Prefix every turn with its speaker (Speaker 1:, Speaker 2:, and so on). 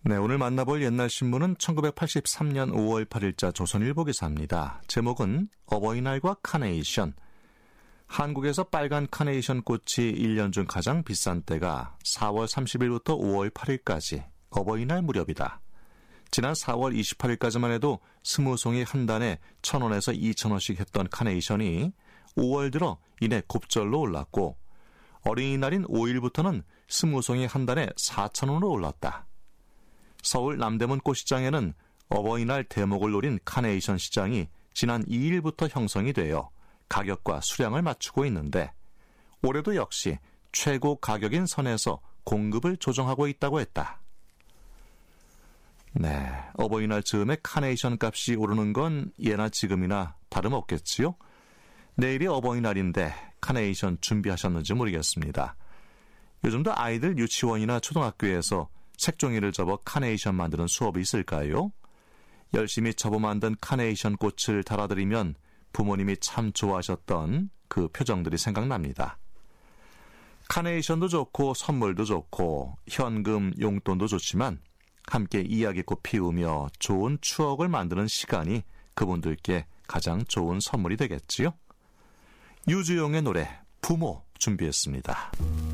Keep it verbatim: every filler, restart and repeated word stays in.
Speaker 1: 네, 오늘 만나볼 옛날 신문은 천구백팔십삼 년 오월 팔일자 조선일보 기사입니다. 제목은 어버이날과 카네이션. 한국에서 빨간 카네이션 꽃이 일 년 중 가장 비싼 때가 사월 삼십일부터 오월 팔일까지 어버이날 무렵이다. 지난 사월 이십팔일까지만 해도 스무 송이 한 단에 천 원에서 이천 원씩 했던 카네이션이 오월 들어 이내 곱절로 올랐고 어린이날인 오일부터는 스무 송이 한 단에 사천 원으로 올랐다. 서울 남대문 꽃시장에는 어버이날 대목을 노린 카네이션 시장이 지난 이일부터 형성이 되어 가격과 수량을 맞추고 있는데 올해도 역시 최고 가격인 선에서 공급을 조정하고 있다고 했다. 네, 어버이날 즈음에 카네이션 값이 오르는 건 예나 지금이나 다름없겠지요? 내일이 어버이날인데 카네이션 준비하셨는지 모르겠습니다. 요즘도 아이들 유치원이나 초등학교에서 색종이를 접어 카네이션 만드는 수업이 있을까요? 열심히 접어 만든 카네이션 꽃을 달아드리면 부모님이 참 좋아하셨던 그 표정들이 생각납니다. 카네이션도 좋고 선물도 좋고 현금, 용돈도 좋지만 함께 이야기꽃 피우며 좋은 추억을 만드는 시간이 그분들께 가장 좋은 선물이 되겠지요? 유주용의 노래 부모 준비했습니다.